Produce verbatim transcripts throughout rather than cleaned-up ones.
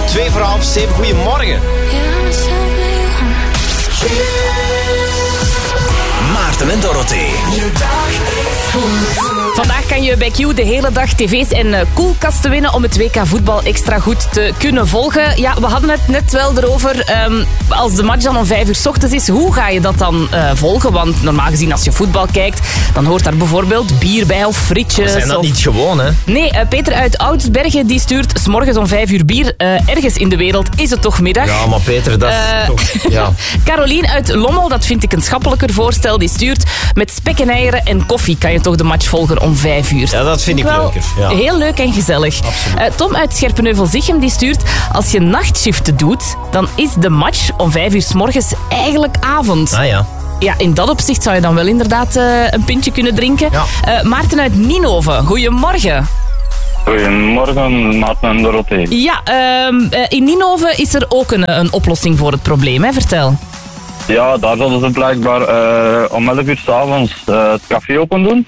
Twee voor half zeven. Goedemorgen. Maarten en Dorothee. Vandaag kan je bij Q de hele dag tv's en uh, koelkasten winnen om het W K voetbal extra goed te kunnen volgen. Ja, we hadden het net wel erover. Um, als de match dan om vijf uur 's ochtends is, hoe ga je dat dan uh, volgen? Want normaal gezien als je voetbal kijkt, dan hoort daar bijvoorbeeld bier bij of frietjes. We zijn dat of... niet gewoon, hè? Nee, uh, Peter uit Oudsbergen die stuurt 's morgens om vijf uur bier. Uh, ergens in de wereld is het toch middag? Ja, maar Peter, dat is Uh, toch... Ja. Carolien uit Lommel, dat vind ik een schappelijker voorstel, die stuurt met spek en eieren en koffie kan je toch de match volgen om vijf uur. Ja, dat vind ik Wel leuker. Ja. Heel leuk en gezellig. Uh, Tom uit Scherpenheuvel-Zichem die stuurt, als je nachtshiften doet, dan is de match om vijf uur 's morgens eigenlijk avond. Ah ja. Ja, in dat opzicht zou je dan wel inderdaad uh, een pintje kunnen drinken. Ja. Uh, Maarten uit Ninove, goedemorgen. Goedemorgen, Maarten en Dorothee. Ja, uh, uh, in Ninove is er ook een, een oplossing voor het probleem, hè? Vertel. Ja, daar zullen ze blijkbaar uh, om elf uur 's avonds uh, het café open doen.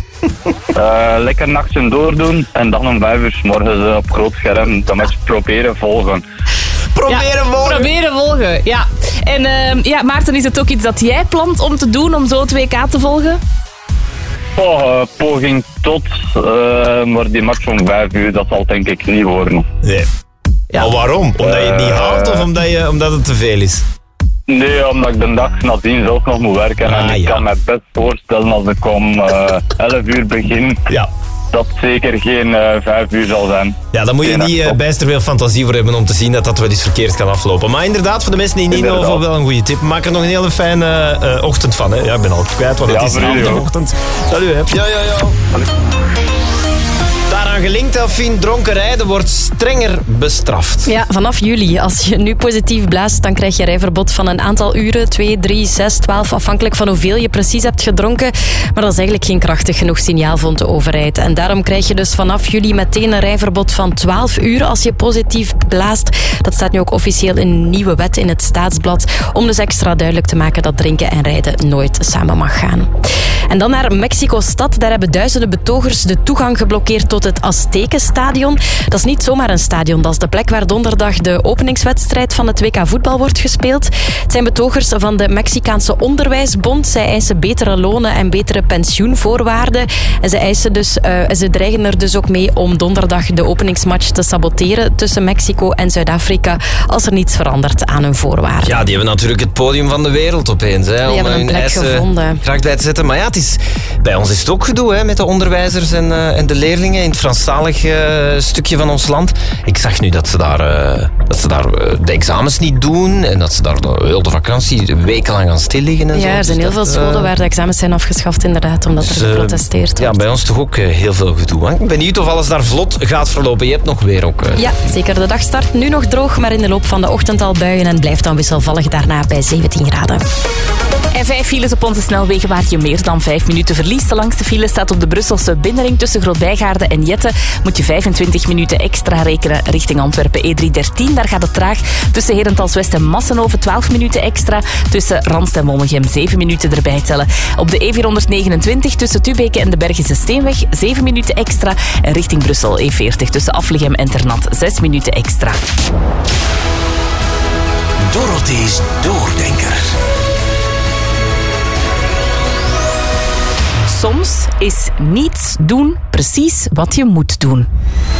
uh, lekker nachtje doordoen en dan om vijf uur 's morgens uh, op groot scherm de match proberen volgen. Proberen ja, volgen. Proberen volgen, ja. En uh, ja, Maarten, is het ook iets dat jij plant om te doen, om zo het W K te volgen? Oh, uh, poging tot, uh, maar die match om vijf uur, dat zal denk ik niet worden. Nee. Ja. Maar waarom? Omdat je het niet haalt of omdat, je, omdat het te veel is? Nee, omdat ik de dag nadien zelf nog moet werken. Ah, en ik ja. kan me best voorstellen als ik om uh, elf uur begin, Ja. dat zeker geen uh, vijf uur zal zijn. Ja, daar moet je Geen niet uh, nachtstop. bijster veel fantasie voor hebben om te zien dat dat wel eens verkeerd kan aflopen. Maar inderdaad, voor de mensen die niet Inderdaad. geloven, wel een goede tip. Maak er nog een hele fijne uh, ochtend van. Hè. Ja, ik ben al kwijt wat het Ja, is. voor jullie Avond of ook. ochtend. Salut, hè. Ja, ja, ja. Daaraan gelinkt, Delphine, dronken rijden wordt strenger bestraft. Ja, vanaf juli. Als je nu positief blaast, dan krijg je rijverbod van een aantal uren. twee, drie, zes, twaalf, afhankelijk van hoeveel je precies hebt gedronken. Maar dat is eigenlijk geen krachtig genoeg signaal, vond de overheid. En daarom krijg je dus vanaf juli meteen een rijverbod van twaalf uur als je positief blaast. Dat staat nu ook officieel in een nieuwe wet in het Staatsblad. Om dus extra duidelijk te maken dat drinken en rijden nooit samen mag gaan. En dan naar Mexico-stad. Daar hebben duizenden betogers de toegang geblokkeerd tot het Aztekenstadion. Dat is niet zomaar een stadion. Dat is de plek waar donderdag de openingswedstrijd van het W K voetbal wordt gespeeld. Het zijn betogers van de Mexicaanse Onderwijsbond. Zij eisen betere lonen en betere pensioenvoorwaarden. En ze, eisen dus, uh, ze dreigen er dus ook mee om donderdag de openingsmatch te saboteren tussen Mexico en Zuid-Afrika als er niets verandert aan hun voorwaarden. Ja, die hebben natuurlijk het podium van de wereld opeens. Hè, om hebben een hun plek eisen gevonden. graag bij te zetten. Maar ja, het is, bij ons is het ook gedoe hè, met de onderwijzers en, uh, en de leerlingen in het Franstalig uh, stukje van ons land. Ik zag nu dat ze daar, uh, dat ze daar uh, de examens niet doen en dat ze daar de, heel de vakantie wekenlang gaan stil liggen en zo. Ja, er zijn Dus heel dat, veel scholen uh, waar de examens zijn afgeschaft, inderdaad, omdat dus, er uh, geprotesteerd Ja, wordt. bij ons toch ook uh, heel veel gedoe. Hè? Ik ben benieuwd of alles daar vlot gaat verlopen. Je hebt nog weer ook... Uh, Ja, zeker. De dag start nu nog droog, maar in de loop van de ochtend al buien en blijft dan wisselvallig daarna bij zeventien graden. En vijf files op onze snelwegen waar je meer dan vijf minuten verliest. De langste file staat op de Brusselse binnenring tussen Grootbijgaarden en Jette. Moet je vijfentwintig minuten extra rekenen richting Antwerpen. E drie dertien, daar gaat het traag. Tussen Herentals-West en Massenhoven twaalf minuten extra. Tussen Ranst en Wonnegem zeven minuten erbij tellen. Op de E vierhonderdnegenentwintig tussen Tubeke en de Bergense Steenweg zeven minuten extra. En richting Brussel E veertig tussen Aflegem en Ternat zes minuten extra. Dorothee's Doordenker. Soms is niets doen precies wat je moet doen.